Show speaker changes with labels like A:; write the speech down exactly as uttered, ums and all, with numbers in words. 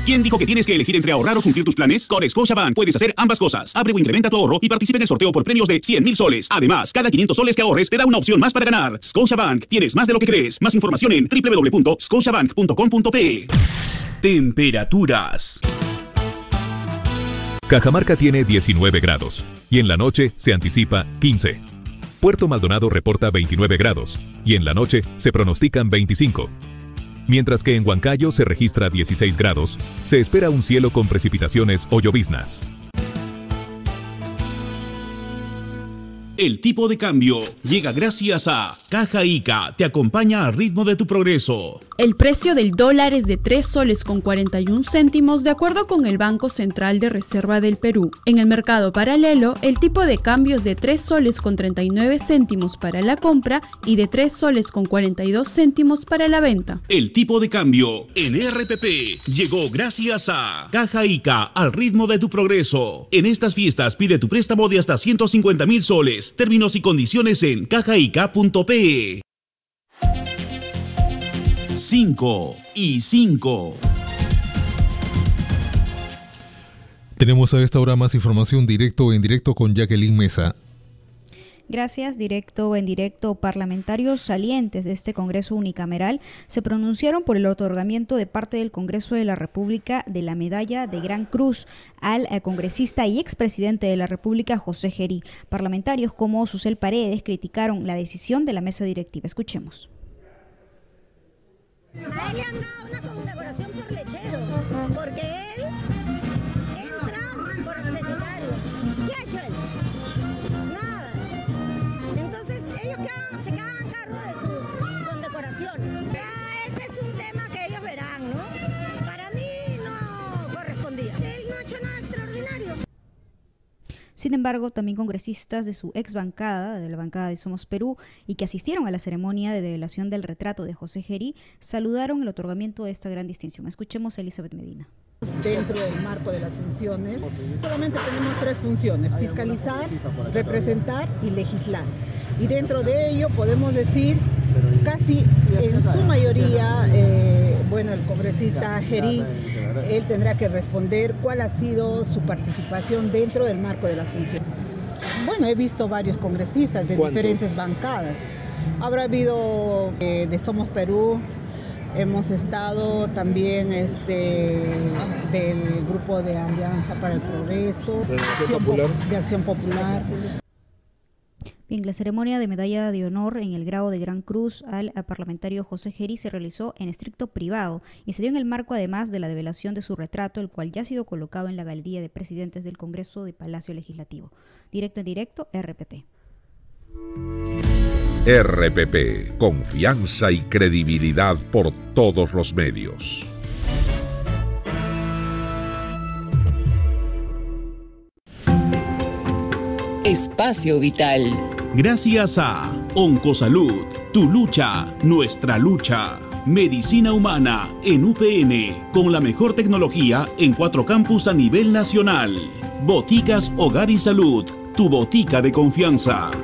A: ¿Quién dijo que tienes que elegir entre ahorrar o cumplir tus planes? Con Scotiabank puedes hacer ambas cosas. Abre o incrementa tu ahorro y participa en el sorteo por premios de cien mil soles. Además, cada quinientos soles que ahorres te da una opción más para ganar. Scotiabank, tienes más de lo que crees. Más información en doble u doble u doble u punto scotiabank punto com punto pe. Temperaturas.
B: Cajamarca tiene diecinueve grados y en la noche se anticipa quince. Puerto Maldonado reporta veintinueve grados y en la noche se pronostican veinticinco. Mientras que en Huancayo se registra dieciséis grados, se espera un cielo con precipitaciones o lloviznas.
A: El tipo de cambio llega gracias a Caja Ica, te acompaña al ritmo de tu progreso.
C: El precio del dólar es de tres soles con cuarenta y un céntimos de acuerdo con el Banco Central de Reserva del Perú. En el mercado paralelo, el tipo de cambio es de tres soles con treinta y nueve céntimos para la compra y de tres soles con cuarenta y dos céntimos para la venta.
A: El tipo de cambio en R P P llegó gracias a Caja Ica, al ritmo de tu progreso. En estas fiestas pide tu préstamo de hasta ciento cincuenta mil soles. Términos y condiciones en cajaica punto pe. cinco y cinco.
D: Tenemos a esta hora más información directo en directo con Jacqueline Mesa.
E: Gracias, directo o en directo. Parlamentarios salientes de este Congreso unicameral se pronunciaron por el otorgamiento de parte del Congreso de la República de la Medalla de Gran Cruz al eh, congresista y expresidente de la República, José Gerí. Parlamentarios como Susel Paredes criticaron la decisión de la mesa directiva. Escuchemos.
F: Le han dado una condecoración por lechero, porque él entra por recetario. ¿Qué ha hecho él? Nada. Entonces ellos quedan, se quedan a cargo de sus condecoraciones. Ya este es un tema que ellos verán, ¿no? Para mí no correspondía. Él no ha hecho nada extraordinario.
E: Sin embargo, también congresistas de su ex bancada, de la bancada de Somos Perú, y que asistieron a la ceremonia de develación del retrato de José Gerí, saludaron el otorgamiento de esta gran distinción. Escuchemos a Elizabeth Medina.
G: Dentro del marco de las funciones, solamente tenemos tres funciones: fiscalizar, representar y legislar. Y dentro de ello podemos decir, casi en su mayoría, eh, bueno, el congresista Gerí, él tendrá que responder cuál ha sido su participación dentro del marco de las funciones. Bueno, he visto varios congresistas de ¿Cuántos? diferentes bancadas. Habrá habido eh, de Somos Perú, hemos estado también este, del grupo de Alianza para el Progreso,
D: ¿De
G: Acción
D: Popular?
G: de Acción Popular.
E: Bien, la ceremonia de medalla de honor en el grado de Gran Cruz al parlamentario José Gerí se realizó en estricto privado y se dio en el marco además de la develación de su retrato, el cual ya ha sido colocado en la Galería de Presidentes del Congreso de Palacio Legislativo. Directo en directo, R P P.
H: R P P, confianza y credibilidad por todos los medios.
I: Espacio Vital.
A: Gracias a Oncosalud, tu lucha, nuestra lucha. Medicina humana en U P N, con la mejor tecnología en cuatro campus a nivel nacional. Boticas Hogar y Salud, tu botica de confianza.